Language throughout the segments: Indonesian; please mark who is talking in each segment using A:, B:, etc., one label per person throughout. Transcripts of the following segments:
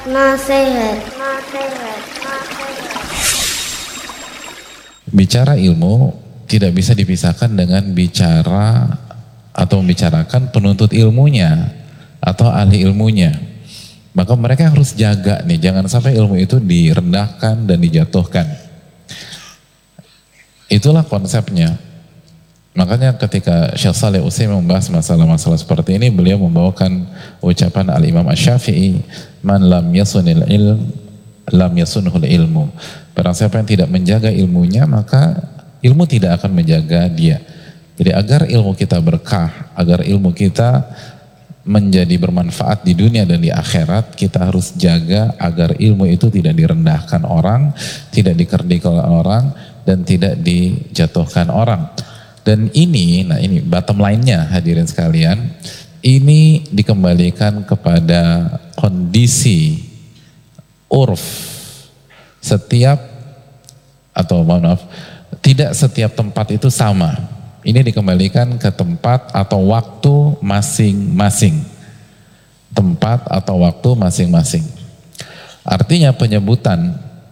A: Nasihat.
B: Bicara ilmu tidak bisa dipisahkan dengan bicara atau membicarakan penuntut ilmunya atau ahli ilmunya. Maka mereka harus jaga nih, jangan sampai ilmu itu direndahkan dan dijatuhkan. Itulah konsepnya. Makanya ketika Syekh Shalih Utsaimin membahas masalah-masalah seperti ini, beliau membawakan ucapan Al-Imam Asy-Syafi'i, "Man lam yasunil ilm, lam yasunhul ilmu." Barang siapa yang tidak menjaga ilmunya, maka ilmu tidak akan menjaga dia. Jadi agar ilmu kita berkah, agar ilmu kita menjadi bermanfaat di dunia dan di akhirat, kita harus jaga agar ilmu itu tidak direndahkan orang, tidak dikerdilkan orang, dan tidak dijatuhkan orang. Dan ini, nah ini bottom line-nya hadirin sekalian, ini dikembalikan kepada kondisi urf. Setiap, atau maaf, tidak setiap tempat itu sama. Ini dikembalikan ke tempat atau waktu masing-masing. Tempat atau waktu masing-masing. Artinya penyebutan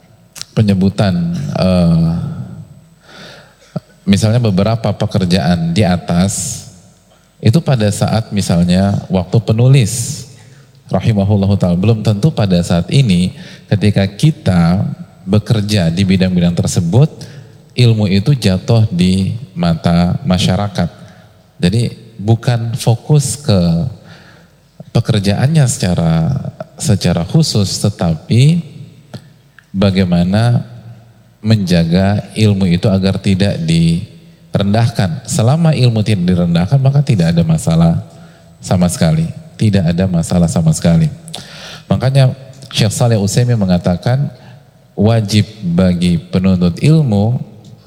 B: misalnya beberapa pekerjaan di atas itu pada saat misalnya waktu penulis rahimahullahu ta'ala, belum tentu pada saat ini ketika kita bekerja di bidang-bidang tersebut ilmu itu jatuh di mata masyarakat. Jadi bukan fokus ke pekerjaannya secara khusus, tetapi bagaimana menjaga ilmu itu agar tidak direndahkan. Selama ilmu tidak direndahkan, maka tidak ada masalah sama sekali. Tidak ada masalah sama sekali. Makanya Syekh Shalih Utsaimin mengatakan wajib bagi penuntut ilmu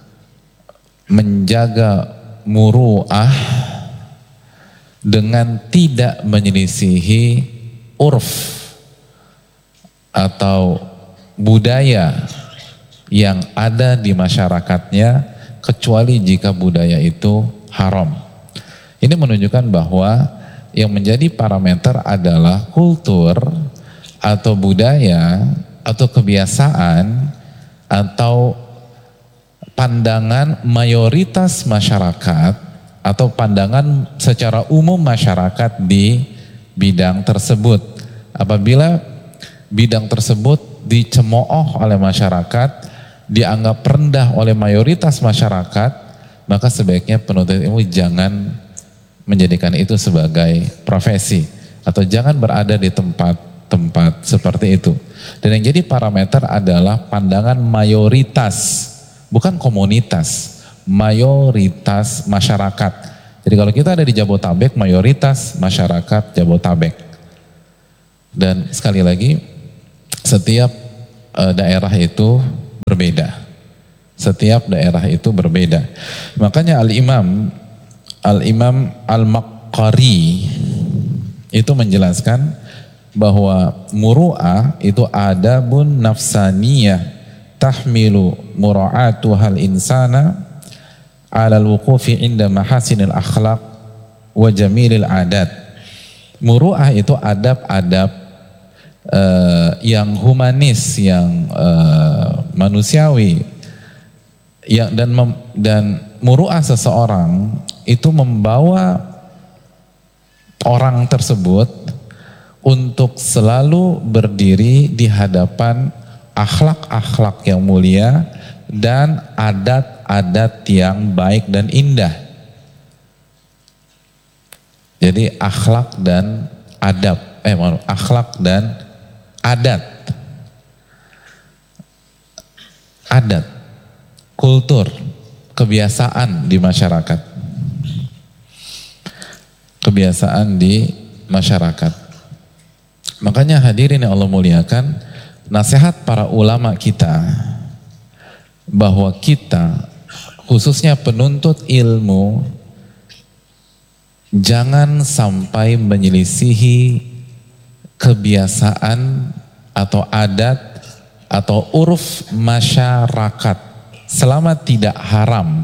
B: menjaga muru'ah dengan tidak menyelisihi urf atau budaya yang ada di masyarakatnya, kecuali jika budaya itu haram. Ini menunjukkan bahwa yang menjadi parameter adalah kultur atau budaya atau kebiasaan atau pandangan mayoritas masyarakat atau pandangan secara umum masyarakat di bidang tersebut. Apabila bidang tersebut dicemooh oleh masyarakat, dianggap rendah oleh mayoritas masyarakat, maka sebaiknya penuntut ilmu jangan menjadikan itu sebagai profesi atau jangan berada di tempat seperti itu. Dan yang jadi parameter adalah pandangan mayoritas, bukan komunitas, mayoritas masyarakat. Jadi kalau kita ada di Jabotabek, mayoritas masyarakat Jabotabek. Dan sekali lagi, setiap daerah itu berbeda. Setiap daerah itu berbeda. Makanya Al-Imam Al-Maqqari itu menjelaskan bahwa muru'ah itu adabun nafsaniyah tahmilu mura'atuhal insana alal wuqufi inda mahasinil akhlaq wa jamilil adat. Muru'ah itu adab-adab yang humanis, yang manusiawi, yang dan muru'ah seseorang itu membawa orang tersebut untuk selalu berdiri di hadapan akhlak-akhlak yang mulia dan adat-adat yang baik dan indah. Jadi akhlak dan adab, akhlak dan adat, kultur, kebiasaan di masyarakat, Makanya hadirin yang Allah muliakan, nasihat para ulama kita bahwa kita khususnya penuntut ilmu jangan sampai menyelisihi kebiasaan atau adat atau uruf masyarakat selama tidak haram,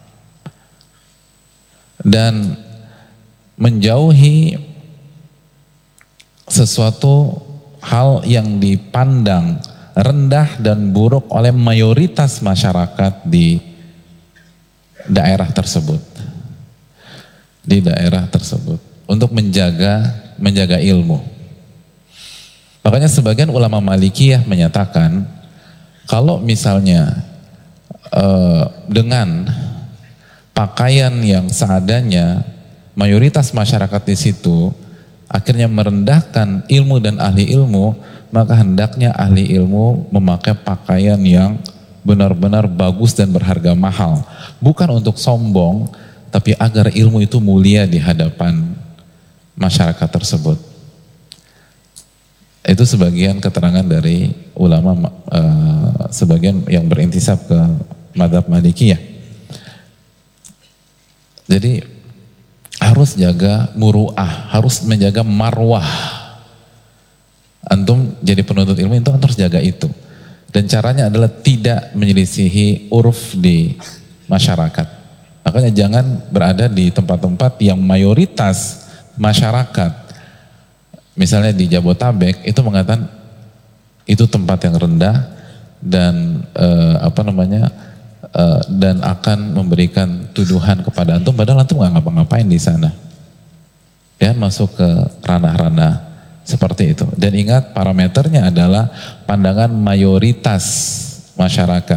B: dan menjauhi sesuatu hal yang dipandang rendah dan buruk oleh mayoritas masyarakat di daerah tersebut. Di daerah tersebut untuk menjaga ilmu. Makanya sebagian ulama Malikiyah menyatakan kalau misalnya dengan pakaian yang seadanya mayoritas masyarakat di situ akhirnya merendahkan ilmu dan ahli ilmu, maka hendaknya ahli ilmu memakai pakaian yang benar-benar bagus dan berharga mahal. Bukan untuk sombong, tapi agar ilmu itu mulia di hadapan masyarakat tersebut. Itu sebagian keterangan dari ulama, sebagian yang berintisab ke mazhab Malikiyah. Jadi harus jaga muru'ah, harus menjaga marwah. Antum jadi penuntut ilmu itu harus jaga itu. Dan caranya adalah tidak menyelisihi uruf di masyarakat. Makanya jangan berada di tempat-tempat yang mayoritas masyarakat, misalnya di Jabotabek, itu mengatakan itu tempat yang rendah dan dan akan memberikan tuduhan kepada antum, padahal antum nggak ngapa-ngapain di sana. Ya, masuk ke ranah-ranah seperti itu. Dan ingat, parameternya adalah pandangan mayoritas masyarakat.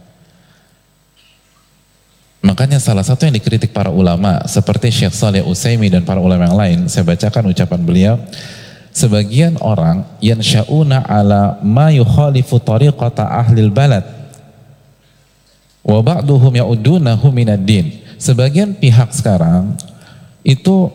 B: Makanya salah satu yang dikritik para ulama seperti Syekh Shalih Utsaimin dan para ulama yang lain, saya bacakan ucapan beliau, sebagian orang yansha'una ala ma yukhalifu tariqata ahlil balad wa ba'duhum ya'udunahu minad din. Sebagian pihak sekarang itu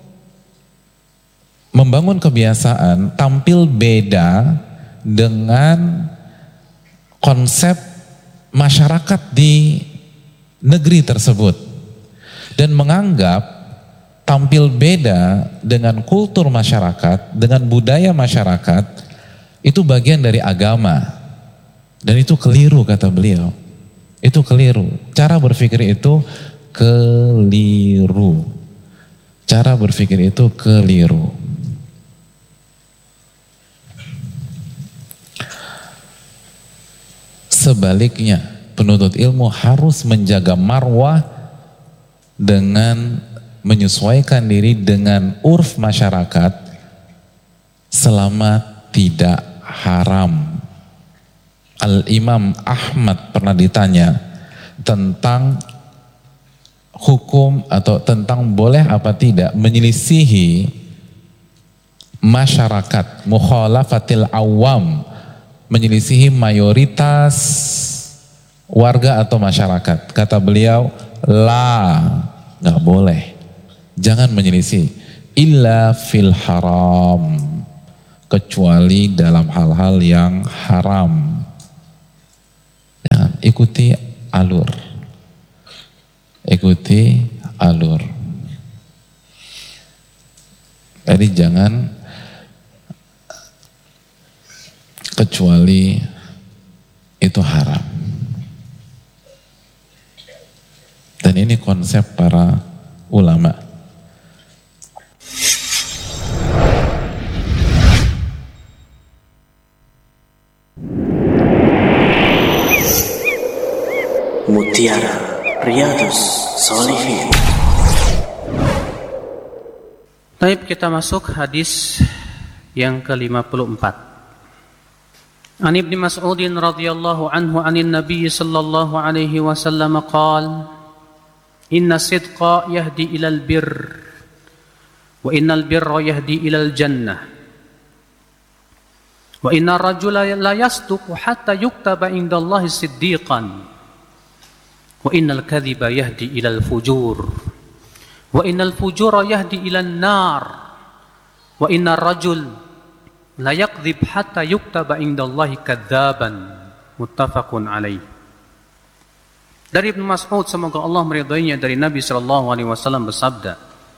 B: membangun kebiasaan tampil beda dengan konsep masyarakat di negeri tersebut dan menganggap tampil beda dengan kultur masyarakat, dengan budaya masyarakat itu bagian dari agama. Dan itu keliru, kata beliau. Itu keliru. Cara berpikir itu keliru. Cara berpikir itu keliru. Sebaliknya, penuntut ilmu harus menjaga marwah dengan menyesuaikan diri dengan urf masyarakat selama tidak haram. Al-Imam Ahmad pernah ditanya tentang hukum atau tentang boleh apa tidak menyelisihi masyarakat, mukhalafatil awam, menyelisihi mayoritas warga atau masyarakat. Kata beliau, nggak boleh, jangan menyelisih, illa fil haram, kecuali dalam hal-hal yang haram. Ya, ikuti alur. Ikuti alur. Jadi jangan kecuali itu haram. Dan ini konsep para ulama.
A: Mutiara Riyadhus Shalihin. Baik, kita masuk hadis yang ke-54. An Ibnu Mas'ud radhiyallahu anhu anin Nabi sallallahu alaihi wasallam qala: Inna sidqa yahdi ilal birr wa innal birra yahdi ilal jannah wa inna rajula la yasduqu hatta yuktaba indallahi siddiqan wa innal kadhiba yahdi ilal fujur wa innal fujura yahdi ilan nar wa inna rajul la yakdzib hatta yuktaba indallahi kadzaban. Muttafaqun alaih. Dari Ibnu Mas'ud, semoga Allah meridhoinya, dari Nabi sallallahu alaihi wasallam bersabda,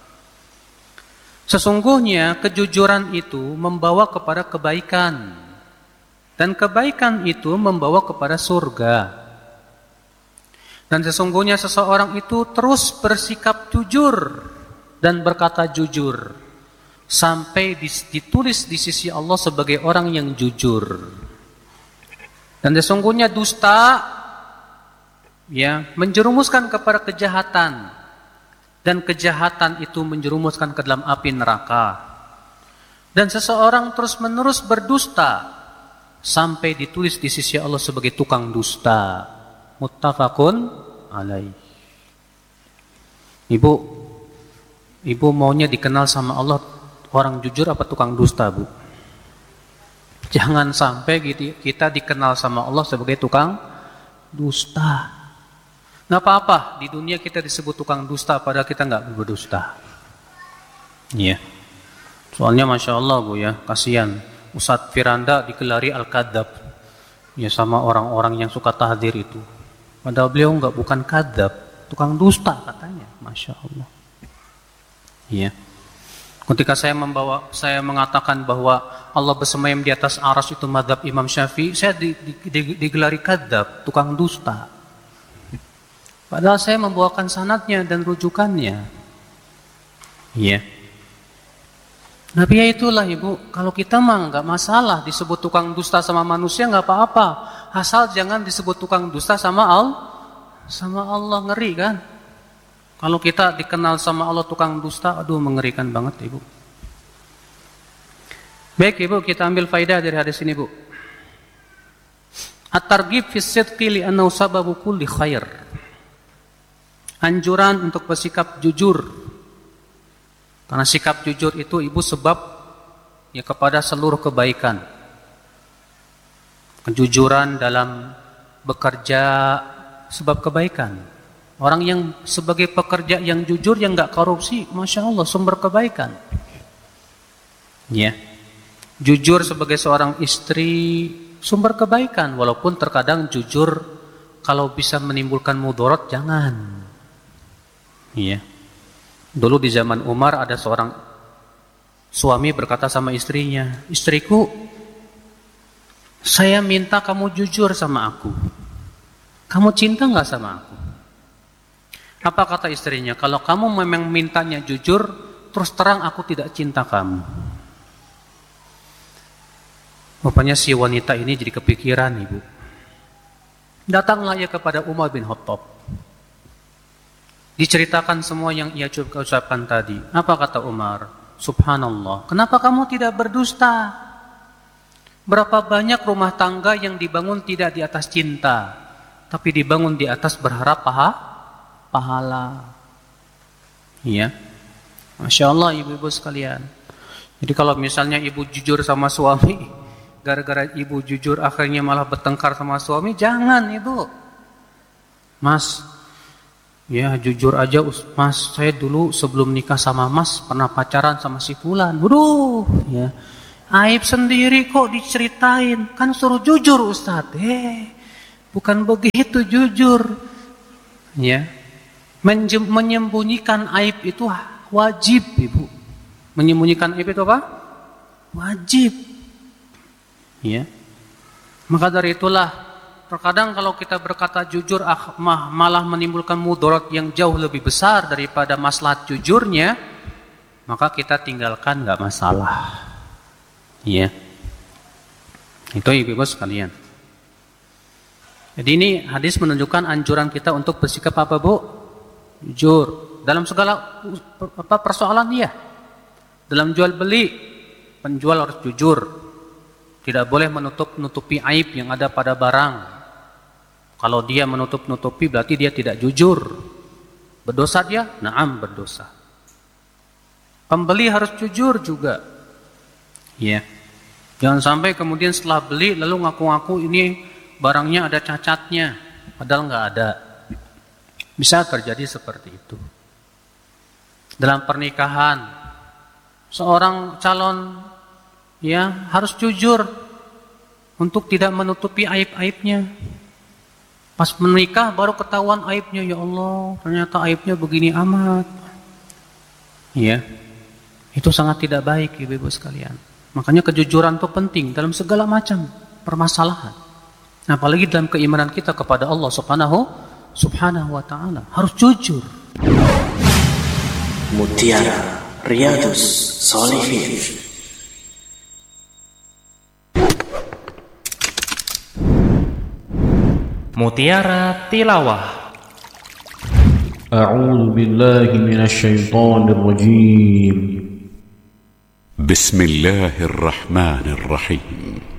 A: sesungguhnya kejujuran itu membawa kepada kebaikan dan kebaikan itu membawa kepada surga. Dan sesungguhnya seseorang itu terus bersikap jujur dan berkata jujur sampai ditulis di sisi Allah sebagai orang yang jujur. Dan sesungguhnya dusta ya menjerumuskan kepada kejahatan, dan kejahatan itu menjerumuskan ke dalam api neraka. Dan seseorang terus-menerus berdusta sampai ditulis di sisi Allah sebagai tukang dusta. Muttafaqun alaih. Ibu maunya dikenal sama Allah orang jujur apa tukang dusta, Bu? Jangan sampai kita dikenal sama Allah sebagai tukang dusta. Nggak apa-apa di dunia kita disebut tukang dusta padahal kita nggak berdusta. Iya. Soalnya Masya Allah, Bu ya, kasihan Ustadz Firanda digelari Al-Kadzab ya sama orang-orang yang suka tahdzir itu. Padahal beliau bukan kadzab, tukang dusta katanya. Masya Allah. Iya. Ketika saya mengatakan bahwa Allah bersemayam di atas arsy itu mazhab Imam Syafi'i, saya digelari kadzab, tukang dusta. Padahal saya membawakan sanadnya dan rujukannya. Iya. Tapi ya itulah Ibu, kalau kita mah nggak masalah disebut tukang dusta sama manusia nggak apa-apa, asal jangan disebut tukang dusta sama Allah, ngeri kan? Kalau kita dikenal sama Allah tukang dusta, aduh mengerikan banget Ibu. Baik Ibu, kita ambil faidah dari hadis ini Bu. At-targhib fi sidqi li'annahu sababu kulli khair. Anjuran untuk bersikap jujur. Karena sikap jujur itu Ibu sebab ya kepada seluruh kebaikan. Kejujuran dalam bekerja sebab kebaikan. Orang yang sebagai pekerja yang jujur, yang nggak korupsi, Masya Allah, sumber kebaikan. Ya, jujur sebagai seorang istri, sumber kebaikan. Walaupun terkadang jujur kalau bisa menimbulkan mudarat, jangan. Ya, dulu di zaman Umar ada seorang suami berkata sama istrinya, istriku, saya minta kamu jujur sama aku. Kamu cinta nggak sama aku? Apa kata istrinya? Kalau kamu memang mintanya jujur, terus terang aku tidak cinta kamu. Rupanya si wanita ini jadi kepikiran Ibu. Datanglah ia kepada Umar bin Khattab. Diceritakan semua yang ia ucapkan tadi. Apa kata Umar? Subhanallah, kenapa kamu tidak berdusta? Berapa banyak rumah tangga yang dibangun tidak di atas cinta, tapi dibangun di atas berharap pahala. Iya. Masya Allah ibu-ibu sekalian. Jadi kalau misalnya ibu jujur sama suami, gara-gara ibu jujur akhirnya malah bertengkar sama suami, jangan Ibu. Mas, ya jujur aja Mas, saya dulu sebelum nikah sama Mas pernah pacaran sama si fulan. Waduh, ya. Aib sendiri kok diceritain, kan suruh jujur Ustadz. Bukan begitu jujur. Ya. Menyembunyikan aib itu wajib Ibu. Menyembunyikan aib itu apa? Wajib. Ya. Maka dari itulah terkadang kalau kita berkata jujur malah menimbulkan mudarat yang jauh lebih besar daripada maslahat jujurnya, maka kita tinggalkan enggak masalah. Ya. Itu Ibu-ibu sekalian. Jadi ini hadis menunjukkan anjuran kita untuk bersikap apa Bu? Jujur dalam segala persoalan dia. Dalam jual beli, penjual harus jujur. Tidak boleh menutupi aib yang ada pada barang. Kalau dia menutupi berarti dia tidak jujur. Berdosa dia? Naam, berdosa. Pembeli harus jujur juga. Ya. Jangan sampai kemudian setelah beli lalu ngaku-ngaku ini barangnya ada cacatnya, padahal nggak ada. Bisa terjadi seperti itu. Dalam pernikahan, seorang calon ya harus jujur untuk tidak menutupi aib-aibnya. Pas menikah baru ketahuan aibnya, ya Allah, ternyata aibnya begini amat. Ya, itu sangat tidak baik Ibu-ibu sekalian. Makanya kejujuran itu penting dalam segala macam permasalahan. Apalagi dalam keimanan kita kepada Allah Subhanahu wa ta'ala. Harus jujur.
C: Mutiara Riyadhus Shalihin.
D: Mutiara Tilawah.
E: أعوذ بالله من الشيطان الرجيم
F: بسم الله الرحمن الرحيم